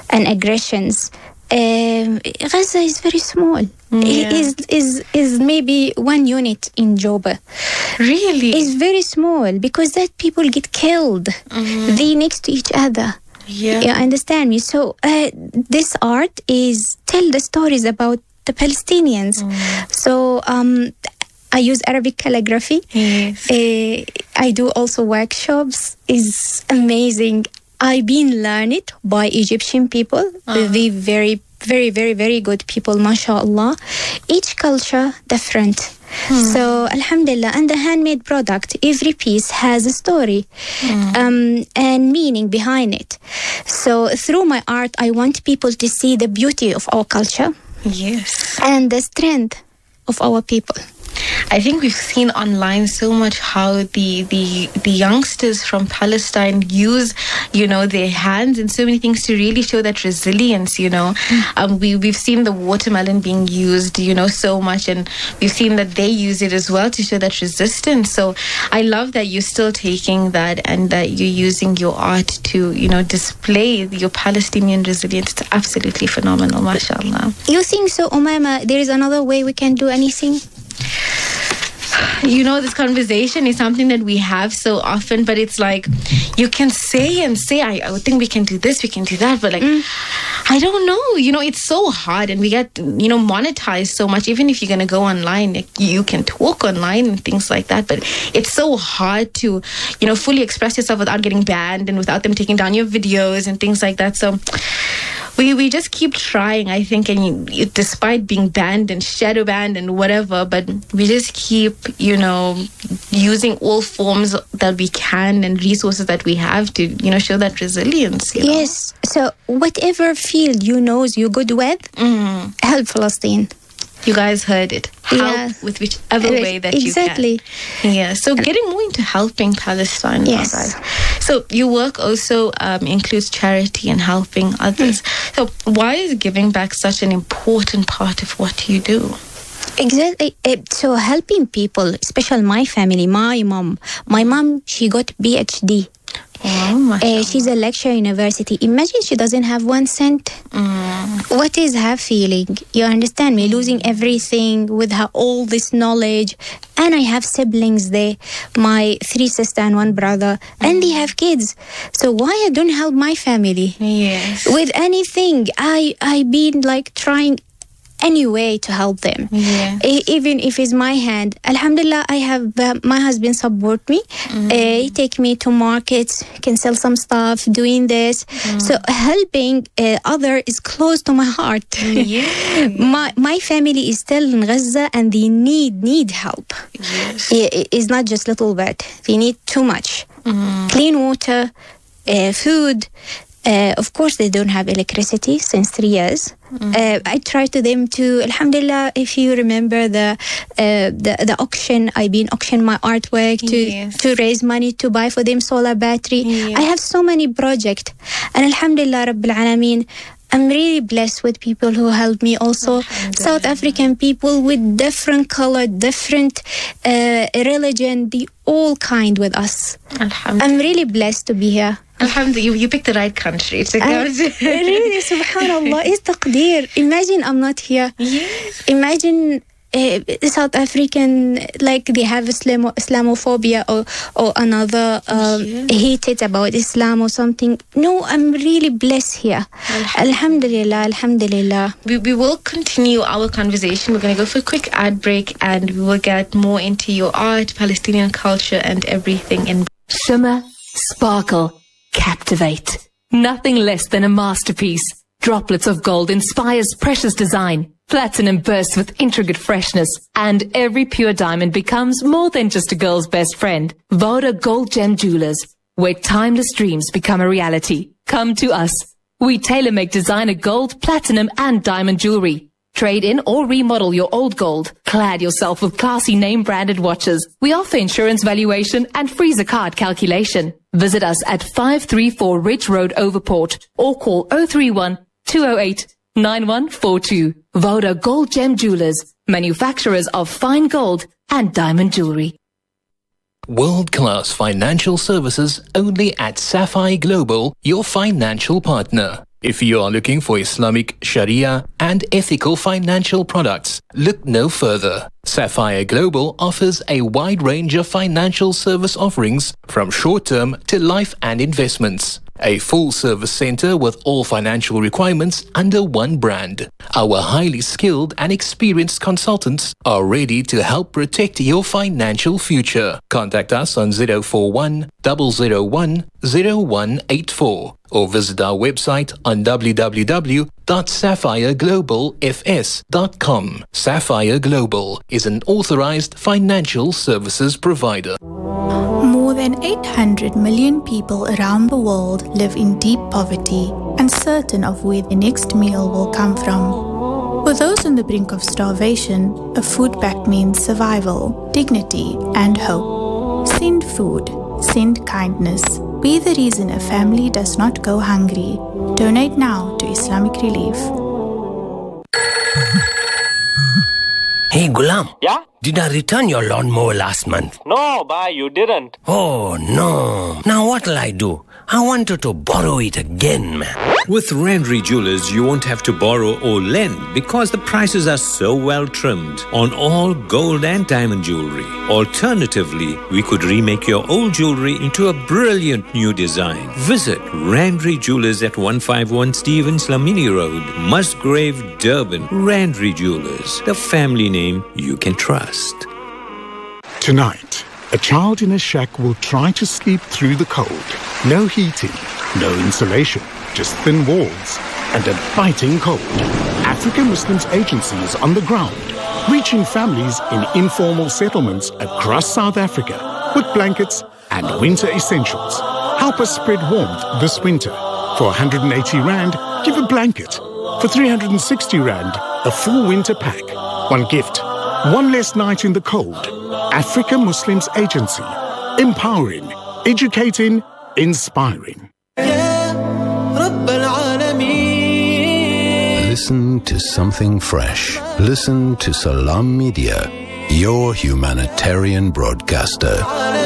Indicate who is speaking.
Speaker 1: and aggressions. Gaza is very small. Is maybe one unit in Joba.
Speaker 2: Really?
Speaker 1: It's very small because that people get killed. They next to each other.
Speaker 2: Yeah.
Speaker 1: You understand me? So this art is tell the stories about the Palestinians. So I use Arabic calligraphy.
Speaker 2: Yes.
Speaker 1: I do also workshops. It's amazing. I've been learned by Egyptian people. They very, very, very, very good people, mashallah. Each culture different. So alhamdulillah, and the handmade product, every piece has a story and meaning behind it. So through my art, I want people to see the beauty of our culture.
Speaker 2: Yes.
Speaker 1: And the strength of our people.
Speaker 2: I think we've seen online so much how the youngsters from Palestine use, their hands and so many things to really show that resilience, We've seen the watermelon being used, so much, and we've seen that they use it as well to show that resistance. So I love that you're still taking that and that you're using your art to, display your Palestinian resilience. It's absolutely phenomenal, mashallah.
Speaker 1: You think so, Umaima? There is another way we can do anything?
Speaker 2: This conversation is something that we have so often, but it's like you can say, I would think we can do this, we can do that, but I don't know, it's so hard, and we get, monetized so much. Even if you're going to go online, you can talk online and things like that, but it's so hard to, fully express yourself without getting banned and without them taking down your videos and things like that. So we just keep trying, I think, and despite being banned and shadow banned and whatever, but we just keep, using all forms that we can and resources that we have to, show that resilience.
Speaker 1: Yes. So whatever field you're good with, help Palestine.
Speaker 2: You guys heard it. Help with whichever way that you can.
Speaker 1: Exactly.
Speaker 2: Yeah. So getting more into helping Palestine.
Speaker 1: Yes.
Speaker 2: Guys. So your work also includes charity and helping others. So why is giving back such an important part of what you do?
Speaker 1: Exactly. So helping people, especially my family, my mom, she got PhD.
Speaker 2: Oh,
Speaker 1: she's a lecturer at university. Imagine she doesn't have 1 cent. What is her feeling? You understand me? Losing everything with her all this knowledge. And I have siblings there, my 3 sisters and 1 brother, and they have kids. So why I don't help my family?
Speaker 2: Yes.
Speaker 1: With anything. I been like trying any way to help them.
Speaker 2: Yes.
Speaker 1: Even if it's my hand. Alhamdulillah, I have my husband support me. He take me to markets, can sell some stuff, doing this. So helping other is close to my heart.
Speaker 2: Yeah.
Speaker 1: My family is still in Gaza and they need help.
Speaker 2: Yes.
Speaker 1: It's not just little bit. They need too much. Clean water, food. Of course, they don't have electricity since 3 years. I try to them to, alhamdulillah, if you remember the auction, I've been auction my artwork to raise money to buy for them solar battery. I have so many projects. And alhamdulillah, Rabbil Alameen, I'm really blessed with people who help me also. South African people with different color, different religion, they all kind with us. I'm really blessed to be here.
Speaker 2: Alhamdulillah, you picked the right country to go to.
Speaker 1: Really, subhanallah, it's taqdeer. Imagine I'm not here.
Speaker 2: Yes.
Speaker 1: Imagine South African, like they have Islamophobia or another hated about Islam or something. No, I'm really blessed here. Alhamdulillah, alhamdulillah.
Speaker 2: We will continue our conversation. We're going to go for a quick ad break and we will get more into your art, Palestinian culture and everything. In
Speaker 3: Shimmer, sparkle, captivate. Nothing less than a masterpiece. Droplets of gold inspires precious design. Platinum bursts with intricate freshness, and every pure diamond becomes more than just a girl's best friend. Voda Gold Gem Jewelers, where timeless dreams become a reality. Come to us. We tailor-make designer gold, platinum, and diamond jewelry. Trade in or remodel your old gold. Clad yourself with classy name-branded watches. We offer insurance valuation and freezer card calculation. Visit us at 534 Ridge Road, Overport, or call 031 208 9142. Voda Gold Gem Jewelers, manufacturers of fine gold and diamond jewelry.
Speaker 4: World-class financial services only at Sapphire Global, your financial partner. If you are looking for Islamic Sharia and ethical financial products, look no further. Sapphire Global offers a wide range of financial service offerings from short-term to life and investments. A full-service center with all financial requirements under one brand. Our highly skilled and experienced consultants are ready to help protect your financial future. Contact us on 041 001 0184 or visit our website on www.sapphireglobalfs.com. Sapphire Global is an authorized financial services provider.
Speaker 5: More than 800 million people around the world live in deep poverty, uncertain of where the next meal will come from. For those on the brink of starvation, a food pact means survival, dignity, and hope. Send food. Send kindness. Be the reason a family does not go hungry. Donate now to Islamic Relief.
Speaker 6: Hey, Ghulam.
Speaker 7: Yeah?
Speaker 6: Did I return your lawnmower last month?
Speaker 7: No, bhai, you didn't.
Speaker 6: Oh, no. Now what'll I do? I wanted to borrow it again, man.
Speaker 8: With Rendry Jewelers, you won't have to borrow or lend because the prices are so well trimmed on all gold and diamond jewelry. Alternatively, we could remake your old jewelry into a brilliant new design. Visit Rendry Jewelers at 151 Stevens Lamini Road, Musgrave, Durban. Rendry Jewelers, the family name you can trust.
Speaker 9: Tonight, a child in a shack will try to sleep through the cold. No heating, no insulation, just thin walls and a biting cold. African Muslims Agency is on the ground, reaching families in informal settlements across South Africa with blankets and winter essentials. Help us spread warmth this winter. For 180 Rand, give a blanket. For 360 Rand, a full winter pack. One gift, one less night in the cold. African Muslims Agency. Empowering, educating, inspiring.
Speaker 10: Listen to something fresh. Listen to Salam Media, your humanitarian broadcaster.